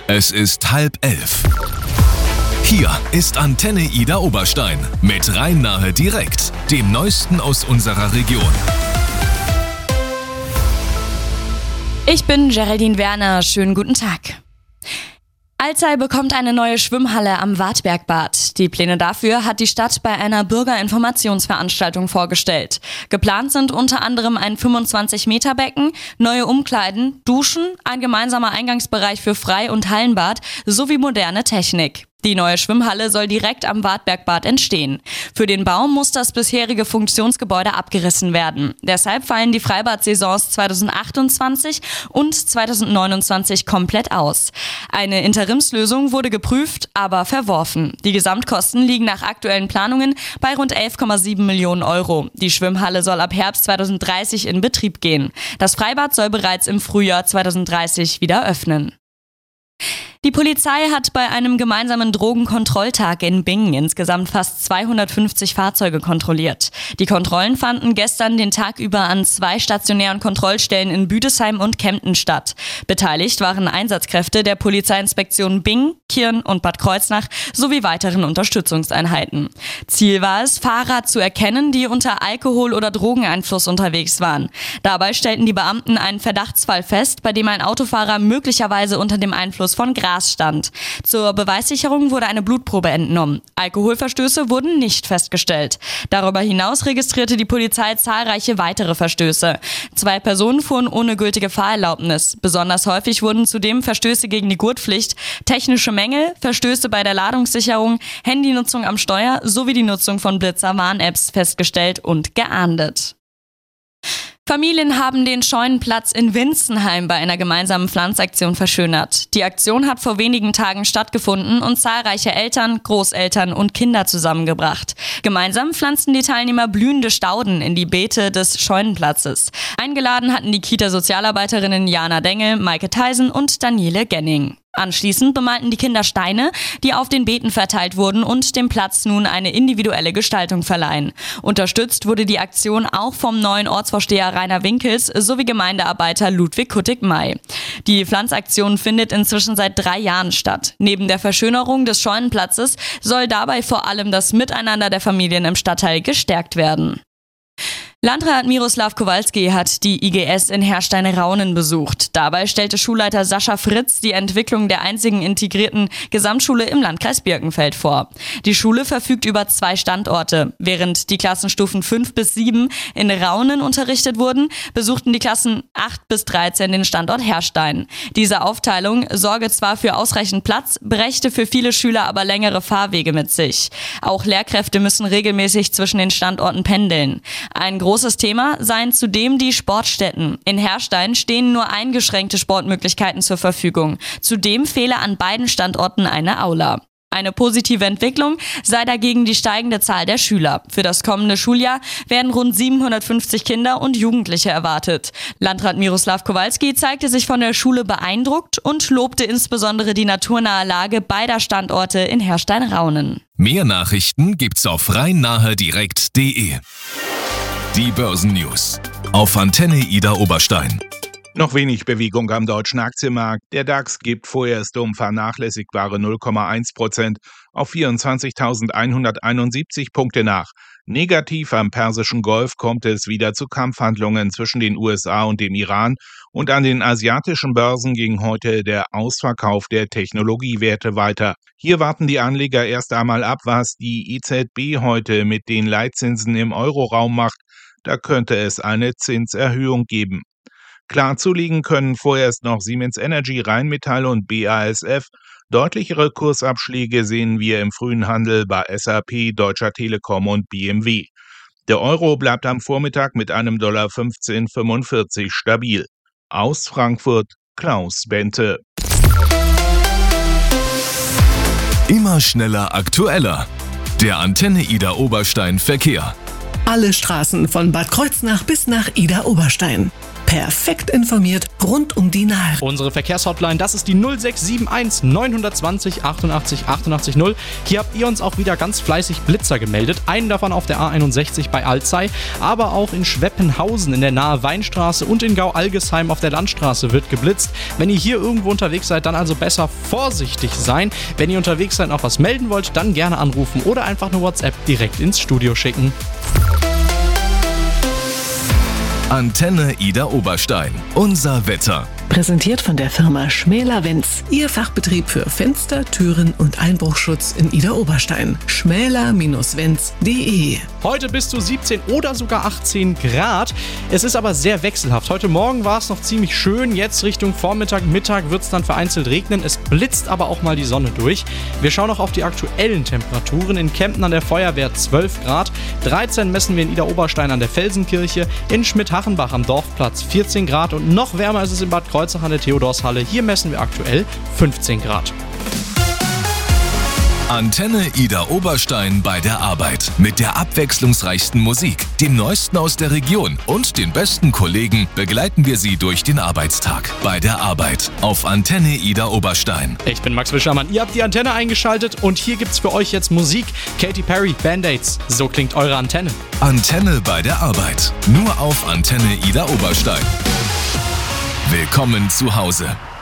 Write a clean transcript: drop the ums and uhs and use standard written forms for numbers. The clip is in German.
Es ist 10:30. Hier ist Antenne Ida Oberstein mit Rhein-Nahe direkt, dem Neuesten aus unserer Region. Ich bin Geraldine Werner, schönen guten Tag. Alzey bekommt eine neue Schwimmhalle am Wartbergbad. Die Pläne dafür hat die Stadt bei einer Bürgerinformationsveranstaltung vorgestellt. Geplant sind unter anderem ein 25-Meter-Becken, neue Umkleiden, Duschen, ein gemeinsamer Eingangsbereich für Frei- und Hallenbad sowie moderne Technik. Die neue Schwimmhalle soll direkt am Wartbergbad entstehen. Für den Bau muss das bisherige Funktionsgebäude abgerissen werden. Deshalb fallen die Freibad-Saisons 2028 und 2029 komplett aus. Eine Interimslösung wurde geprüft, aber verworfen. Die Gesamtkosten liegen nach aktuellen Planungen bei rund 11,7 Millionen Euro. Die Schwimmhalle soll ab Herbst 2030 in Betrieb gehen. Das Freibad soll bereits im Frühjahr 2030 wieder öffnen. Die Polizei hat bei einem gemeinsamen Drogenkontrolltag in Bingen insgesamt fast 250 Fahrzeuge kontrolliert. Die Kontrollen fanden gestern den Tag über an 2 stationären Kontrollstellen in Büdesheim und Kempten statt. Beteiligt waren Einsatzkräfte der Polizeiinspektion Bingen, Kirn und Bad Kreuznach sowie weiteren Unterstützungseinheiten. Ziel war es, Fahrer zu erkennen, die unter Alkohol- oder Drogeneinfluss unterwegs waren. Dabei stellten die Beamten einen Verdachtsfall fest, bei dem ein Autofahrer möglicherweise unter dem Einfluss von Gras stand. Zur Beweissicherung wurde eine Blutprobe entnommen. Alkoholverstöße wurden nicht festgestellt. Darüber hinaus registrierte die Polizei zahlreiche weitere Verstöße. 2 Personen fuhren ohne gültige Fahrerlaubnis. Besonders häufig wurden zudem Verstöße gegen die Gurtpflicht, technische Mängel, Verstöße bei der Ladungssicherung, Handynutzung am Steuer sowie die Nutzung von Blitzer-Warn-Apps festgestellt und geahndet. Familien haben den Scheunenplatz in Winzenheim bei einer gemeinsamen Pflanzaktion verschönert. Die Aktion hat vor wenigen Tagen stattgefunden und zahlreiche Eltern, Großeltern und Kinder zusammengebracht. Gemeinsam pflanzten die Teilnehmer blühende Stauden in die Beete des Scheunenplatzes. Eingeladen hatten die Kita-Sozialarbeiterinnen Jana Dengel, Maike Theisen und Daniele Genning. Anschließend bemalten die Kinder Steine, die auf den Beeten verteilt wurden und dem Platz nun eine individuelle Gestaltung verleihen. Unterstützt wurde die Aktion auch vom neuen Ortsvorsteher Rainer Winkels sowie Gemeindearbeiter Ludwig Kuttig-May. Die Pflanzaktion findet inzwischen seit 3 Jahren statt. Neben der Verschönerung des Scheunenplatzes soll dabei vor allem das Miteinander der Familien im Stadtteil gestärkt werden. Landrat Miroslav Kowalski hat die IGS in Herrstein-Raunen besucht. Dabei stellte Schulleiter Sascha Fritz die Entwicklung der einzigen integrierten Gesamtschule im Landkreis Birkenfeld vor. Die Schule verfügt über 2 Standorte. Während die Klassenstufen 5 bis 7 in Raunen unterrichtet wurden, besuchten die Klassen 8 bis 13 den Standort Herrstein. Diese Aufteilung sorge zwar für ausreichend Platz, brächte für viele Schüler aber längere Fahrwege mit sich. Auch Lehrkräfte müssen regelmäßig zwischen den Standorten pendeln. Ein großes Thema seien zudem die Sportstätten. In Herrstein stehen nur eingeschränkte Sportmöglichkeiten zur Verfügung. Zudem fehle an beiden Standorten eine Aula. Eine positive Entwicklung sei dagegen die steigende Zahl der Schüler. Für das kommende Schuljahr werden rund 750 Kinder und Jugendliche erwartet. Landrat Miroslav Kowalski zeigte sich von der Schule beeindruckt und lobte insbesondere die naturnahe Lage beider Standorte in Herrstein-Raunen. Mehr Nachrichten gibt's auf rhein-nahe-direkt.de. Die Börsennews auf Antenne Ida Oberstein. Noch wenig Bewegung am deutschen Aktienmarkt. Der DAX gibt vorerst um vernachlässigbare 0,1% auf 24.171 Punkte nach. Negativ am Persischen Golf kommt es wieder zu Kampfhandlungen zwischen den USA und dem Iran und an den asiatischen Börsen ging heute der Ausverkauf der Technologiewerte weiter. Hier warten die Anleger erst einmal ab, was die EZB heute mit den Leitzinsen im Euroraum macht. Da könnte es eine Zinserhöhung geben. Klar zulegen können vorerst noch Siemens Energy, Rheinmetall und BASF. Deutlichere Kursabschläge sehen wir im frühen Handel bei SAP, Deutscher Telekom und BMW. Der Euro bleibt am Vormittag mit einem Dollar 15,45 stabil. Aus Frankfurt, Klaus Bente. Immer schneller, aktueller. Der Antenne Ida Oberstein Verkehr. Alle Straßen von Bad Kreuznach bis nach Ida Oberstein. Perfekt informiert rund um die Nahe. Unsere Verkehrshotline, das ist die 0671 920 88 88 0. Hier habt ihr uns auch wieder ganz fleißig Blitzer gemeldet. Einen davon auf der A61 bei Alzey, aber auch in Schweppenhausen in der nahe Weinstraße und in Gau-Algesheim auf der Landstraße wird geblitzt. Wenn ihr hier irgendwo unterwegs seid, dann also besser vorsichtig sein. Wenn ihr unterwegs seid und auch was melden wollt, dann gerne anrufen oder einfach eine WhatsApp direkt ins Studio schicken. Antenne Ida Oberstein. Unser Wetter. Präsentiert von der Firma Schmäler-Wenz. Ihr Fachbetrieb für Fenster, Türen und Einbruchschutz in Ida Oberstein. schmäler-wenz.de. Heute bis zu 17 oder sogar 18 Grad. Es ist aber sehr wechselhaft. Heute Morgen war es noch ziemlich schön. Jetzt Richtung Vormittag, Mittag wird es dann vereinzelt regnen. Es blitzt aber auch mal die Sonne durch. Wir schauen noch auf die aktuellen Temperaturen. In Kempten an der Feuerwehr 12 Grad. 13 messen wir in Ida Oberstein an der Felsenkirche. In Schmidhachenbach am Dorfplatz 14 Grad. Und noch wärmer ist es in Bad Kreuznach an der Theodorshalle. Hier messen wir aktuell 15 Grad. Antenne Ida Oberstein bei der Arbeit. Mit der abwechslungsreichsten Musik, dem Neuesten aus der Region und den besten Kollegen begleiten wir Sie durch den Arbeitstag. Bei der Arbeit auf Antenne Ida Oberstein. Ich bin Max Wischermann. Ihr habt die Antenne eingeschaltet und hier gibt's für euch jetzt Musik. Katy Perry, Band-Aids. So klingt eure Antenne. Antenne bei der Arbeit. Nur auf Antenne Ida Oberstein. Willkommen zu Hause.